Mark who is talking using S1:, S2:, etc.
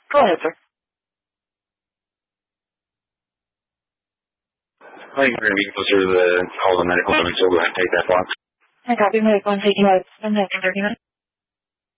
S1: Go ahead, sir.
S2: I think we're going to be closer to all the medical clinic, so we'll go ahead and take that box.
S1: I copy. Medical and taking notes. I'm 30 minutes.